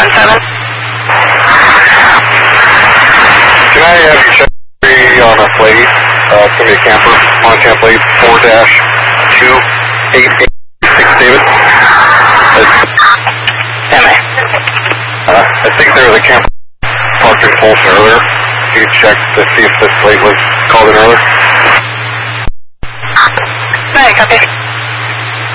717. Can I have you check on a plate? It's going to be a camper on camp plate 4-2886, David. I think there was a camper parked in Folsom earlier. You can check to see if this plate was called in earlier. Right, copy.